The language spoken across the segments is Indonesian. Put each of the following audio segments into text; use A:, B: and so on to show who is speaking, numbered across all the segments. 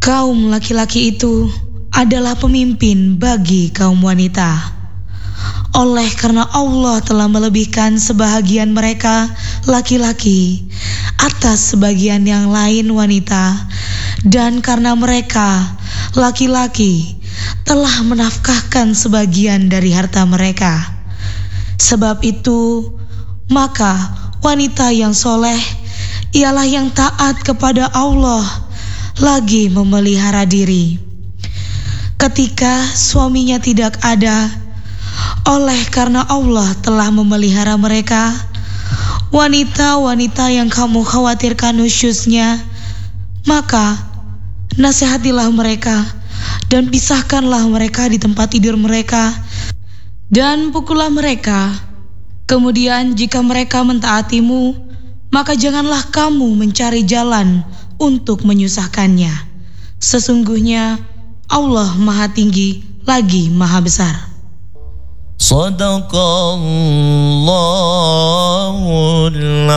A: Kaum laki-laki itu adalah pemimpin bagi kaum wanita. Oleh karena Allah telah melebihkan sebahagian mereka laki-laki atas sebagian yang lain wanita, dan karena mereka laki-laki telah menafkahkan sebagian dari harta mereka. Sebab itu, maka wanita yang soleh ialah yang taat kepada Allah, lagi memelihara diri. Ketika suaminya tidak ada, oleh karena Allah telah memelihara mereka, wanita-wanita yang kamu khawatirkan nusyuznya, maka nasihatilah mereka dan pisahkanlah mereka di tempat tidur mereka, dan pukullah mereka. Kemudian jika mereka mentaatimu, maka janganlah kamu mencari jalan untuk menyusahkannya. Sesungguhnya Allah Maha Tinggi lagi Maha Besar.
B: Shadaqallahul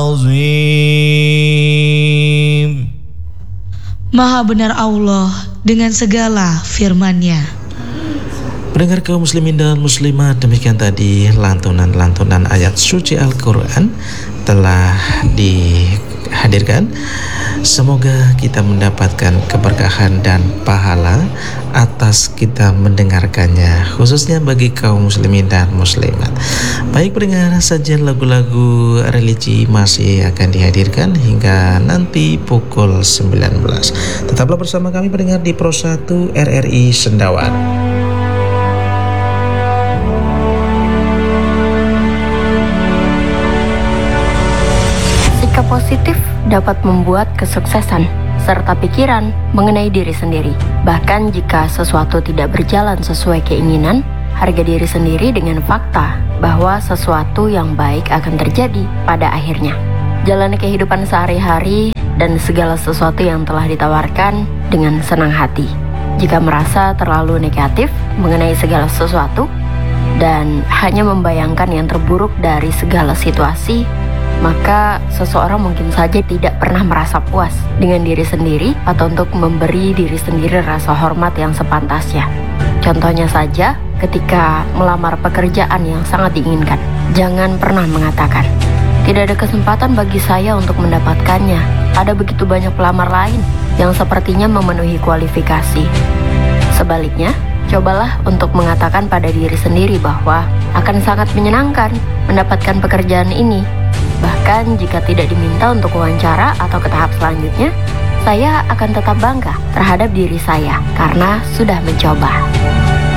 B: azim.
A: Maha benar Allah dengan segala firman-Nya.
C: Pendengar kaum muslimin dan muslimat, demikian tadi lantunan-lantunan ayat suci Al-Quran telah dihadirkan. Semoga kita mendapatkan keberkahan dan pahala atas kita mendengarkannya, khususnya bagi kaum muslimin dan muslimat. Baik pendengar, sajian lagu-lagu religi masih akan dihadirkan hingga nanti pukul 19. Tetaplah bersama kami pendengar di Pro 1 RRI Sendawan.
D: Sikap positif dapat membuat kesuksesan serta pikiran mengenai diri sendiri. Bahkan jika sesuatu tidak berjalan sesuai keinginan, harga diri sendiri dengan fakta bahwa sesuatu yang baik akan terjadi pada akhirnya. Jalani kehidupan sehari-hari dan segala sesuatu yang telah ditawarkan dengan senang hati. Jika merasa terlalu negatif mengenai segala sesuatu dan hanya membayangkan yang terburuk dari segala situasi, maka seseorang mungkin saja tidak pernah merasa puas dengan diri sendiri atau untuk memberi diri sendiri rasa hormat yang sepantasnya. Contohnya saja, ketika melamar pekerjaan yang sangat diinginkan, jangan pernah mengatakan, "Tidak ada kesempatan bagi saya untuk mendapatkannya. Ada begitu banyak pelamar lain yang sepertinya memenuhi kualifikasi." Sebaliknya, cobalah untuk mengatakan pada diri sendiri bahwa akan sangat menyenangkan mendapatkan pekerjaan ini. Bahkan jika tidak diminta untuk wawancara atau ke tahap selanjutnya, saya akan tetap bangga terhadap diri saya karena sudah mencoba.